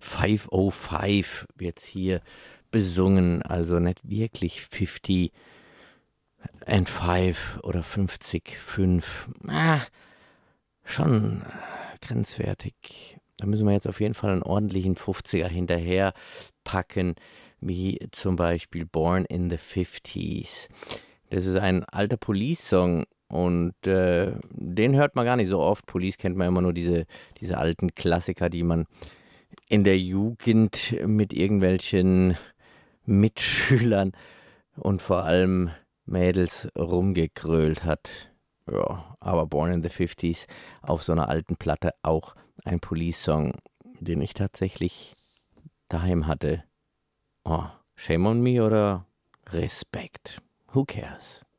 505 wird's hier besungen, also nicht wirklich 50 and 5 oder 50, 5. Schon grenzwertig. Da müssen wir jetzt auf jeden Fall einen ordentlichen 50er hinterher packen, wie zum Beispiel Born in the 50s. Das ist ein alter Police-Song und den hört man gar nicht so oft. Police kennt man immer nur diese alten Klassiker, die man in der Jugend mit irgendwelchen Mitschülern und vor allem Mädels rumgegrölt hat. Ja, aber Born in the 50s auf so einer alten Platte auch ein Police-Song, den ich tatsächlich daheim hatte. Oh, shame on me oder Respekt? Who cares?